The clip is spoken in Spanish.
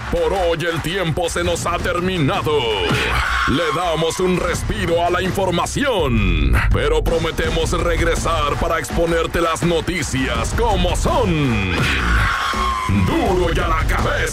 Por hoy el tiempo se nos ha terminado. Le damos un respiro a la información, pero prometemos regresar para exponerte las noticias como son. Duro y a la cabeza.